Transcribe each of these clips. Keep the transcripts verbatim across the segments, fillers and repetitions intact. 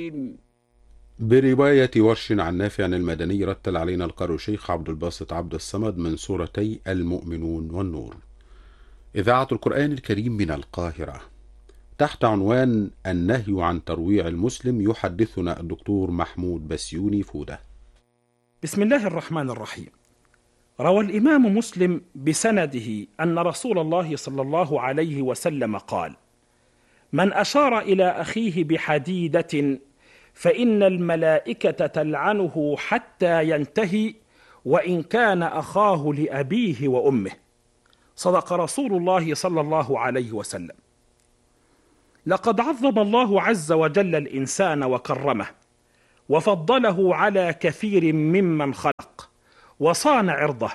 الرجيم. برواية ورش عن نافع المدني رتل علينا القارئ الشيخ عبد الباسط عبد الصمد من سورتي المؤمنون والنور. إذاعة القرآن الكريم من القاهرة. تحت عنوان النهي عن ترويع المسلم يحدثنا الدكتور محمود بسيوني فودة. بسم الله الرحمن الرحيم. روى الإمام مسلم بسنده أن رسول الله صلى الله عليه وسلم قال: من أشار إلى أخيه بحديدة فإن الملائكة تلعنه حتى ينتهي وإن كان أخاه لأبيه وأمه. صدق رسول الله صلى الله عليه وسلم. لقد عظم الله عز وجل الإنسان وكرمه وفضله على كثير ممن خلق وصان عرضه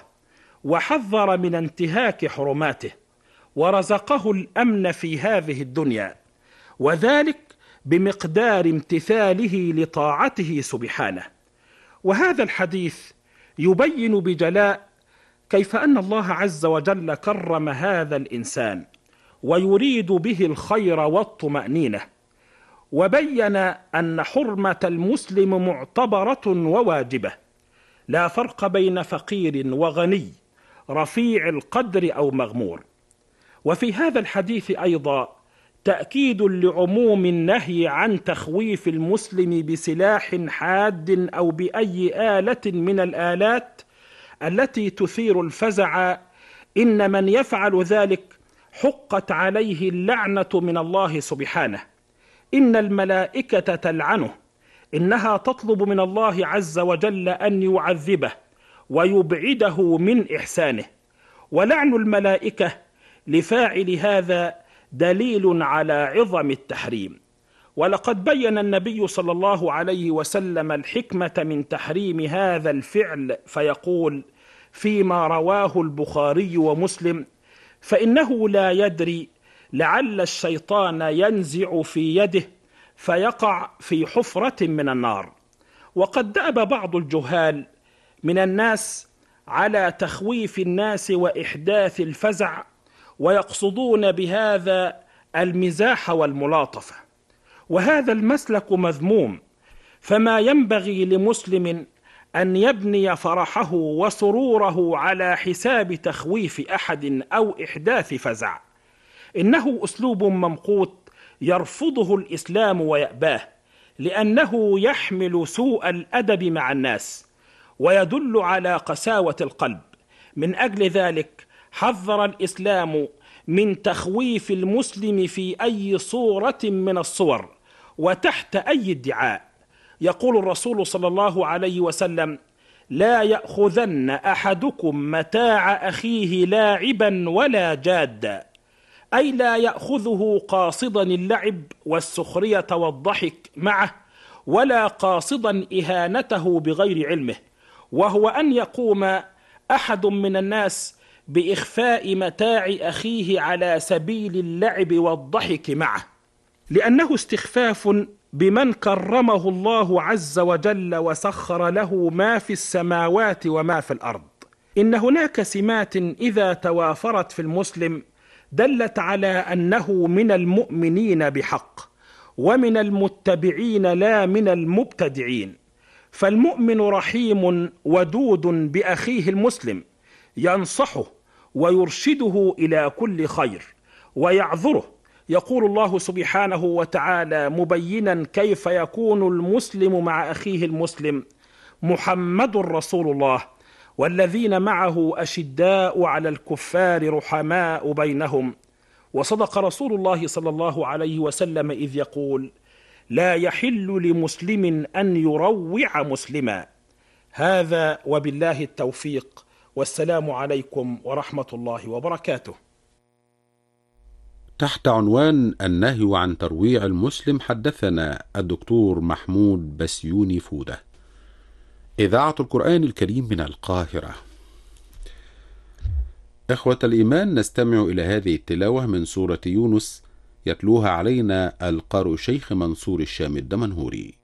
وحذر من انتهاك حرماته ورزقه الأمن في هذه الدنيا، وذلك بمقدار امتثاله لطاعته سبحانه. وهذا الحديث يبين بجلاء كيف أن الله عز وجل كرم هذا الإنسان ويريد به الخير والطمأنينة، وبين أن حرمة المسلم معتبرة وواجبة، لا فرق بين فقير وغني، رفيع القدر أو مغمور. وفي هذا الحديث أيضا تأكيد لعموم النهي عن تخويف المسلم بسلاح حاد أو بأي آلة من الآلات التي تثير الفزع. إن من يفعل ذلك حقت عليه اللعنة من الله سبحانه. إن الملائكة تلعنه، إنها تطلب من الله عز وجل أن يعذبه ويبعده من إحسانه. ولعن الملائكة لفاعل هذا دليل على عظم التحريم. ولقد بين النبي صلى الله عليه وسلم الحكمة من تحريم هذا الفعل، فيقول فيما رواه البخاري ومسلم: فإنه لا يدري لعل الشيطان ينزع في يده فيقع في حفرة من النار. وقد دأب بعض الجهال من الناس على تخويف الناس وإحداث الفزع، ويقصدون بهذا المزاح والملاطفة، وهذا المسلك مذموم. فما ينبغي لمسلم أن يبني فرحه وسروره على حساب تخويف أحد أو إحداث فزع. إنه أسلوب ممقوت يرفضه الإسلام ويأباه، لأنه يحمل سوء الأدب مع الناس ويدل على قساوة القلب. من أجل ذلك حذر الإسلام من تخويف المسلم في أي صورة من الصور وتحت أي ادعاء. يقول الرسول صلى الله عليه وسلم: لا يأخذن أحدكم متاع أخيه لاعبا ولا جادا، أي لا يأخذه قاصدا اللعب والسخرية والضحك معه، ولا قاصدا إهانته بغير علمه، وهو أن يقوم أحد من الناس بإخفاء متاع أخيه على سبيل اللعب والضحك معه، لأنه استخفاف بمن كرمه الله عز وجل وسخر له ما في السماوات وما في الأرض. إن هناك سمات إذا توافرت في المسلم دلت على أنه من المؤمنين بحق ومن المتبعين لا من المبتدعين. فالمؤمن رحيم ودود بأخيه المسلم، ينصحه ويرشده إلى كل خير ويعذره. يقول الله سبحانه وتعالى مبينا كيف يكون المسلم مع أخيه المسلم: محمد رسول الله والذين معه أشداء على الكفار رحماء بينهم. وصدق رسول الله صلى الله عليه وسلم إذ يقول: لا يحل لمسلم أن يروع مسلما. هذا وبالله التوفيق، والسلام عليكم ورحمة الله وبركاته. تحت عنوان النهي عن ترويع المسلم حدثنا الدكتور محمود بسيوني فودة. إذاعة القرآن الكريم من القاهرة. إخوة الإيمان، نستمع إلى هذه التلاوة من سورة يونس، يتلوها علينا القارئ الشيخ منصور الشام الدمنهوري.